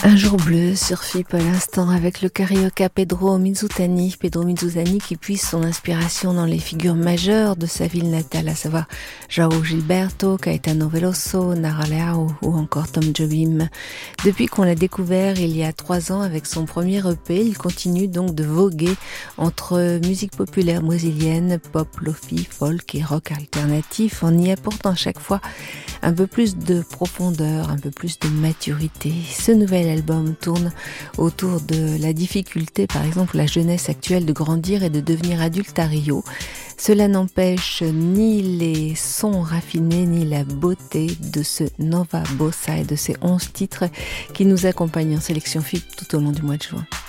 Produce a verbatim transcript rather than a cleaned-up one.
Un jour bleu sur F I P à l'instant avec le carioca Pedro Mizutani. Pedro Mizutani qui puise son inspiration dans les figures majeures de sa ville natale, à savoir João Gilberto, Caetano Veloso, Nara Leao ou encore Tom Jobim. Depuis qu'on l'a découvert il y a trois ans avec son premier E P, il continue donc de voguer entre musique populaire brésilienne, pop, lofi, folk et rock alternatif, en y apportant chaque fois un peu plus de profondeur, un peu plus de maturité. Ce nouvel album tourne autour de la difficulté, par exemple, la jeunesse actuelle de grandir et de devenir adulte à Rio. Cela n'empêche ni les sons raffinés, ni la beauté de ce Nova Bossa et de ces onze titres qui nous accompagnent en sélection F I P tout au long du mois de juin.